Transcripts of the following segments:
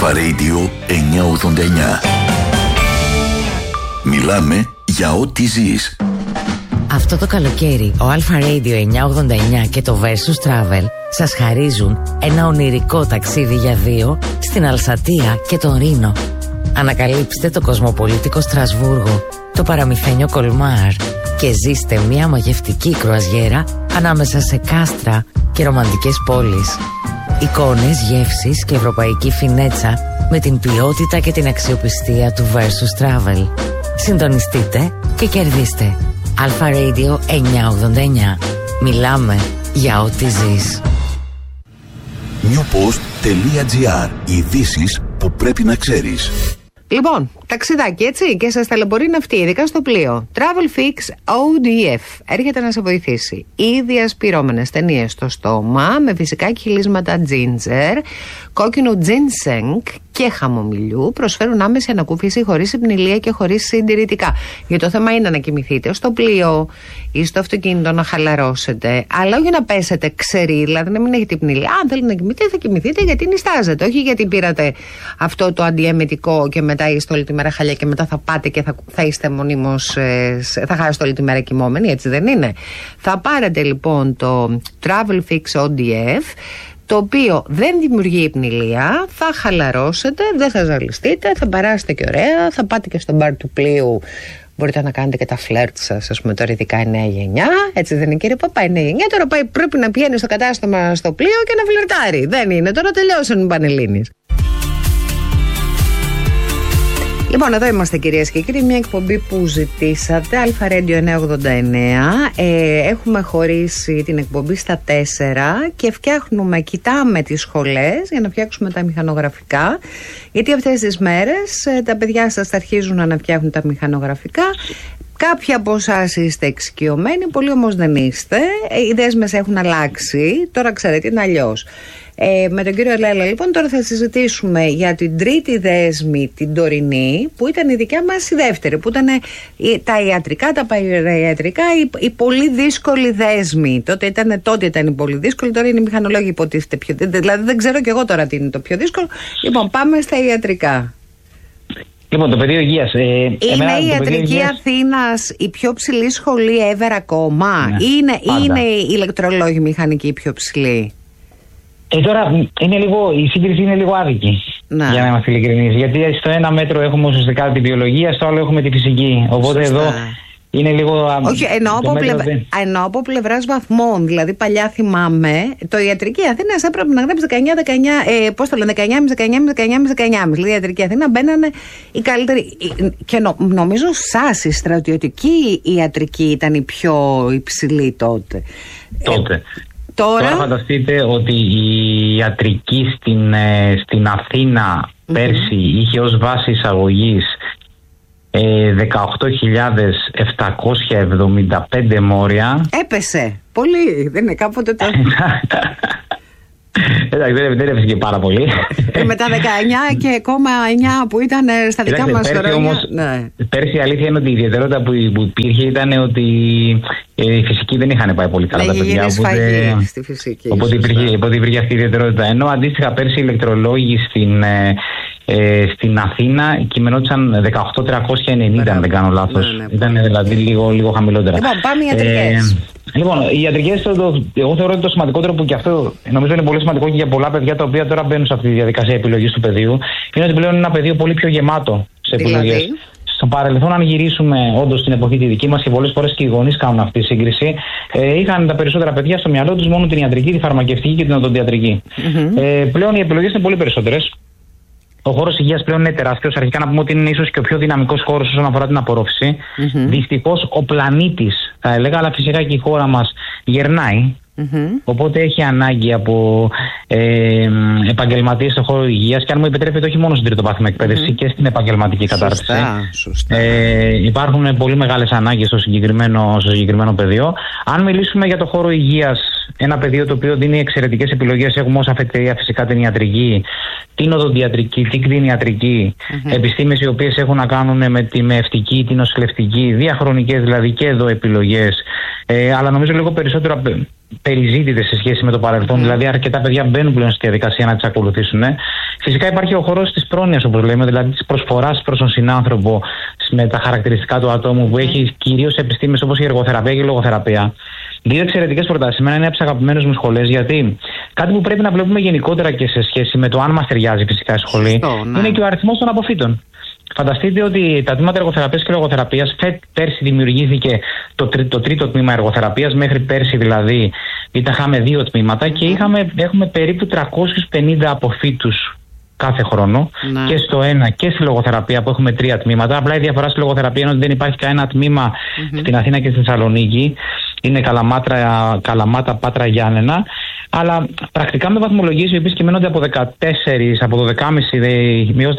Αλφα Radio 989. Μιλάμε για ό,τι ζεις. Αυτό το καλοκαίρι ο Αλφα Radio 989 και το Versus Travel σας χαρίζουν ένα ονειρικό ταξίδι για δύο στην Αλσατία και τον Ρήνο. Ανακαλύψτε το κοσμοπολίτικο Στρασβούργο, το παραμυθένιο Κολμάρ και ζήστε μια μαγευτική κρουαζιέρα ανάμεσα σε κάστρα και ρομαντικές πόλεις. Εικόνες, γεύσεις και ευρωπαϊκή φινέτσα με την ποιότητα και την αξιοπιστία του Versus Travel. Συντονιστείτε και κερδίστε. Αλφα Radio 989. Μιλάμε για ό,τι ζεις. newpost.gr. Ειδήσεις που πρέπει να ξέρεις. Λοιπόν, ταξιδάκι έτσι και σας ταλαιπωρεί ναυτί, ειδικά στο πλοίο. Travel Fix ODF έρχεται να σε βοηθήσει. Ήδη ασπυρώμενες ταινίες στο στόμα με φυσικά κυλίσματα ginger, κόκκινο ginseng και χαμομηλιού προσφέρουν άμεση ανακούφιση χωρίς υπνηλία και χωρίς συντηρητικά. Γιατί το θέμα είναι να κοιμηθείτε στο πλοίο ή στο αυτοκίνητο να χαλαρώσετε, αλλά όχι να πέσετε ξεροί, δηλαδή να μην έχετε υπνηλία. Αν θέλετε να κοιμηθείτε, θα κοιμηθείτε γιατί νηστάζετε. Όχι γιατί πήρατε αυτό το αντιεμετικό και μετά είστε όλη τη μέρα χαλιά και μετά θα πάτε και θα είστε μονίμως, θα χάσετε όλη τη μέρα κοιμόμενοι, έτσι δεν είναι. Θα πάρετε λοιπόν το Travel Fix ODF, το οποίο δεν δημιουργεί υπνηλία, θα χαλαρώσετε, δεν θα ζαλιστείτε, θα περάσετε και ωραία, θα πάτε και στο μπαρ του πλοίου. Μπορείτε να κάνετε και τα φλερτ σας, ας πούμε τώρα ειδικά η νέα γενιά. Έτσι δεν είναι κύριε Παπά, η νέα γενιά τώρα πρέπει να πηγαίνει στο κατάστημα στο πλοίο και να φλερτάρει. Δεν είναι, τώρα τελειώσαν οι Πανελλήνιες. Λοιπόν, εδώ είμαστε κυρίες και κύριοι, μια εκπομπή που ζητήσατε, Αλφα Radio 989. Έχουμε χωρίσει την εκπομπή στα 4 και κοιτάμε τις σχολές για να φτιάξουμε τα μηχανογραφικά. Γιατί αυτές τις μέρες τα παιδιά σας θα αρχίζουν να φτιάχνουν τα μηχανογραφικά. Κάποιοι από εσάς είστε εξοικειωμένοι, πολλοί όμως δεν είστε. Οι δέσμες έχουν αλλάξει, τώρα ξέρετε είναι αλλιώς. Με τον κύριο Λέλα λοιπόν τώρα θα συζητήσουμε για την τρίτη δέσμη, την τωρινή, που ήταν η δικιά μας η δεύτερη, που ήταν τα ιατρικά, τα παραϊατρικά, η πολύ δύσκολη δέσμη. Τότε ήταν η πολύ δύσκολη, τώρα είναι οι μηχανολόγοι υποτίθεται πιο, δηλαδή δεν ξέρω κι εγώ τώρα τι είναι το πιο δύσκολο. Λοιπόν, πάμε στα ιατρικά. Λοιπόν, το πεδίο υγείας. Είναι η ιατρική Αθήνας η πιο ψηλή σχολή ever ακόμα? Ναι, είναι οι ηλεκτρολόγοι μηχανικοί η πιο ψηλή? Τώρα η σύγκριση είναι λίγο άδικη. Να. Για να είμαστε ειλικρινείς. Γιατί στο ένα μέτρο έχουμε ουσιαστικά τη βιολογία, στο άλλο έχουμε τη φυσική. Οπότε σωστά. Εδώ είναι λίγο. Όχι, εννοώ από πλευράς βαθμών. Δηλαδή, παλιά θυμάμαι, το ιατρική Αθήνας έπρεπε να γράψει 19,5. Δηλαδή, η ιατρική Αθήνα μπαίνανε οι καλύτεροι. Και νομίζω η στρατιωτική ιατρική ήταν η πιο υψηλή τότε. Τώρα φανταστείτε ότι η ιατρική στην Αθήνα πέρσι είχε ως βάση εισαγωγής 18.775 μόρια. Έπεσε πολύ, δεν είναι κάποτε το... Εντάξει, δεν έπεσε και πάρα πολύ. Με τα 19,9 που ήταν στα δικά μας χρόνια. Πέρσι η αλήθεια είναι ότι η ιδιαιτερότητα που υπήρχε ήταν ότι η φυσική δεν είχαν πάει πολύ καλά τα παιδιά. Στη φυσική. Οπότε υπήρχε αυτή η ιδιαιτερότητα. Ενώ αντίστοιχα πέρσι οι ηλεκτρολόγοι στην Αθήνα κειμενόντουσαν 18.390, αν δεν κάνω λάθος. Ήταν δηλαδή λίγο χαμηλότερα. Λοιπόν, πάμε οι ιατρικές. Λοιπόν, οι ιατρικές, εγώ θεωρώ ότι το σημαντικότερο που και αυτό νομίζω είναι πολύ σημαντικό και για πολλά παιδιά τα οποία τώρα μπαίνουν σε αυτή τη διαδικασία επιλογής του πεδίου, είναι ότι πλέον είναι ένα πεδίο πολύ πιο γεμάτο σε επιλογές. Στο παρελθόν, αν γυρίσουμε όντως στην εποχή τη δική μας, και πολλές φορές και οι γονείς κάνουν αυτή τη σύγκριση, είχαν τα περισσότερα παιδιά στο μυαλό τους μόνο την ιατρική, τη φαρμακευτική και την οδοντιατρική. Πλέον οι επιλογές είναι πολύ περισσότερες. Ο χώρος υγείας πλέον είναι τεράστιος. Αρχικά να πούμε ότι είναι ίσως και ο πιο δυναμικός χώρος όσον αφορά την απορρόφηση. Δυστυχώς ο πλανήτης, θα έλεγα, αλλά φυσικά και η χώρα μας γερνάει. Οπότε έχει ανάγκη από επαγγελματίες στον χώρο υγείας, και αν μου επιτρέπετε, όχι μόνο στην τριτοβάθμια εκπαίδευση και στην επαγγελματική κατάρτιση. Σωστά. Υπάρχουν πολύ μεγάλες ανάγκες στο συγκεκριμένο πεδίο. Αν μιλήσουμε για το χώρο υγείας, ένα πεδίο το οποίο δίνει εξαιρετικές επιλογές, έχουμε ως αφετηρία φυσικά την ιατρική, την οδοντιατρική, την κτηνιατρική, επιστήμες οι οποίες έχουν να κάνουν με τη μεευτική, την νοσηλευτική, διαχρονικές δηλαδή και εδώ επιλογές, αλλά νομίζω λίγο περισσότερο περιζήτητες σε σχέση με το παρελθόν. Δηλαδή, αρκετά παιδιά μπαίνουν πλέον στη διαδικασία να τις ακολουθήσουν. Φυσικά υπάρχει ο χώρος της πρόνοιας, όπως λέμε, δηλαδή της προσφοράς προς τον συνάνθρωπο με τα χαρακτηριστικά του ατόμου, που έχει κυρίως επιστήμες όπως η εργοθεραπεία και η λογοθεραπεία. Δύο εξαιρετικές προτάσεις. Εμένα είναι από τις αγαπημένες μου σχολές, γιατί κάτι που πρέπει να βλέπουμε γενικότερα και σε σχέση με το αν μας ταιριάζει φυσικά η σχολή, είναι και ο αριθμός των αποφύτων. Φανταστείτε ότι τα τμήματα εργοθεραπείας και λογοθεραπείας, πέρσι δημιουργήθηκε το τρίτο τμήμα εργοθεραπείας, μέχρι πέρσι δηλαδή είχαμε 2 τμήματα και έχουμε περίπου 350 αποφύτους κάθε χρόνο, και στο ένα και στη λογοθεραπεία που έχουμε 3 τμήματα. Απλά η διαφορά στη λογοθεραπεία είναι ότι δεν υπάρχει κανένα τμήμα στην Αθήνα και στη Θεσσαλονίκη. Είναι Καλαμάτα, Πάτρα, Γιάννενα. Αλλά πρακτικά με βαθμολογίες οι οποίες κυμαίνονται από 12,5 έως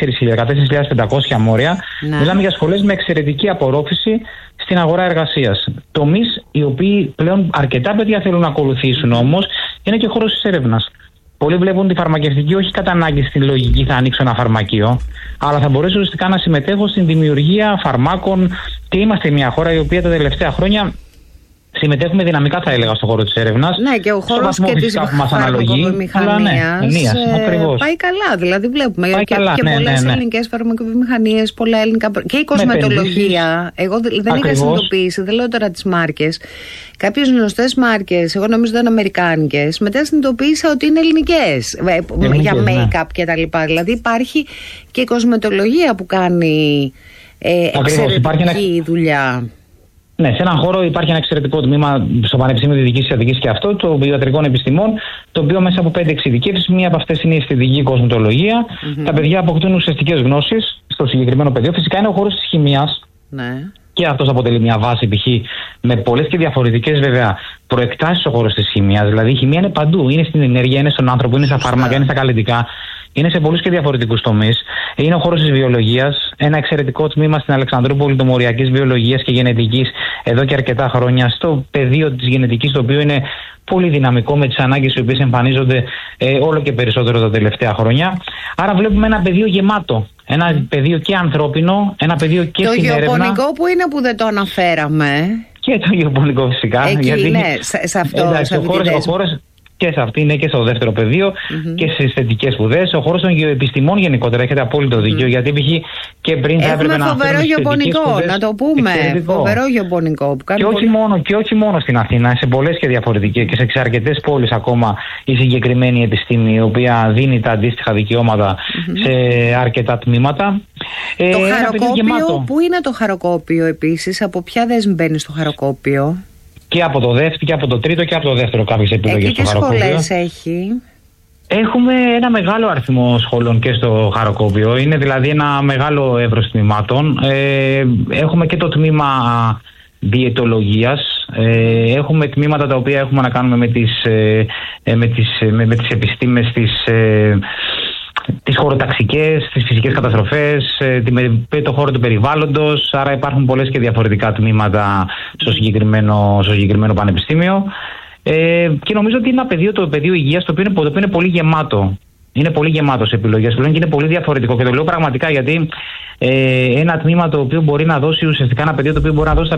14.500 μόρια. Μιλάμε για σχολές με εξαιρετική απορρόφηση στην αγορά εργασίας. Τομείς οι οποίοι πλέον αρκετά παιδιά θέλουν να ακολουθήσουν, όμως είναι και ο χώρος της έρευνας. Πολλοί βλέπουν τη φαρμακευτική όχι κατά ανάγκη στην λογική θα ανοίξω ένα φαρμακείο, αλλά θα μπορέσω ουσιαστικά να συμμετέχω στην δημιουργία φαρμάκων, και είμαστε μια χώρα η οποία τα τελευταία χρόνια συμμετέχουμε δυναμικά, θα έλεγα, στον χώρο της έρευνας. Ναι, και ο χώρος και της φαρμακοβιομηχανίας πάει καλά. Δηλαδή βλέπουμε και πολλές ελληνικές φαρμακοβιομηχανίες, πολλά ελληνικά. Και η κοσμετολογία. Εγώ δεν είχα συνειδητοποιήσει, δεν λέω τώρα τις μάρκες. Κάποιες γνωστές μάρκες, εγώ νομίζω ήταν αμερικάνικες, μετά συνειδητοποίησα ότι είναι ελληνικές για make-up και τα λοιπά. Δηλαδή υπάρχει και η κοσμετολογία που κάνει εξαιρετική δουλειά. Ναι, σε έναν χώρο υπάρχει ένα εξαιρετικό τμήμα στο Πανεπιστήμιο Δυτικής Αττικής και αυτό, των βιοιατρικών επιστημών, το οποίο μέσα από 5 εξειδικεύσεις, μία από αυτές είναι η αισθητική κοσμετολογία. Τα παιδιά αποκτούν ουσιαστικές γνώσεις στο συγκεκριμένο πεδίο. Φυσικά είναι ο χώρος της χημείας. Ναι. Και αυτός αποτελεί μια βάση, π.χ. με πολλές και διαφορετικές βέβαια προεκτάσεις στο χώρο της χημείας. Δηλαδή η χημεία είναι παντού. Είναι στην ενέργεια, είναι στον άνθρωπο, είναι στα φάρμακα, είναι στα καλλιτικά. Είναι σε πολλούς και διαφορετικούς τομείς. Είναι ο χώρος της βιολογίας. Ένα εξαιρετικό τμήμα στην Αλεξανδρούπολη τομοριακής βιολογίας και γενετικής εδώ και αρκετά χρόνια. Στο πεδίο της γενετικής, το οποίο είναι πολύ δυναμικό με τις ανάγκες οι οποίες εμφανίζονται όλο και περισσότερο τα τελευταία χρόνια. Άρα βλέπουμε ένα πεδίο γεμάτο. Ένα πεδίο και ανθρώπινο, ένα πεδίο και στην έρευνα. Το γεωπονικό που είναι που δεν το αναφέραμε. Και το γεωπονικό φυσικά. Εκεί, γιατί ναι, σε αυτό. Εντάξει, ο χώρος και σε αυτή είναι και στο δεύτερο πεδίο και στις θετικές σπουδές. Ο χώρος των γεωεπιστημών γενικότερα έχετε απόλυτο δίκιο, γιατί π.χ. και πριν θα έπρεπε να φοβερό γεωπονικό, να το πούμε. Φοβερό γεωπονικό. Και όχι μόνο στην Αθήνα, σε πολλές και διαφορετικές και σε αρκετές πόλεις ακόμα η συγκεκριμένη επιστήμη, η οποία δίνει τα αντίστοιχα δικαιώματα σε αρκετά τμήματα. Το χαροκόπιο, πού είναι το χαροκόπιο επίσης, από ποια δέσμη μπαίνει στο χαροκόπιο? Και από το δεύτερο και από το τρίτο και από το δεύτερο κάποιες επιλογές στο χαροκόπιο. Τι σχολές έχει? Έχουμε ένα μεγάλο αριθμό σχολών και στο χαροκόπιο. Είναι δηλαδή ένα μεγάλο εύρος τμήματων. Έχουμε και το τμήμα διαιτολογίας. Έχουμε τμήματα τα οποία έχουμε να κάνουμε με τις επιστήμες τις χωροταξικές, τις φυσικές καταστροφές, το χώρο του περιβάλλοντος. Άρα υπάρχουν πολλές και διαφορετικά τμήματα στο συγκεκριμένο πανεπιστήμιο. Και νομίζω ότι είναι ένα πεδίο, το πεδίο υγείας, το οποίο είναι πολύ γεμάτο. Είναι πολύ γεμάτο σε επιλογές πλέον και είναι πολύ διαφορετικό. Και το λέω πραγματικά γιατί ένα τμήμα το οποίο μπορεί να δώσει ουσιαστικά ένα πεδίο το οποίο μπορεί να δώσει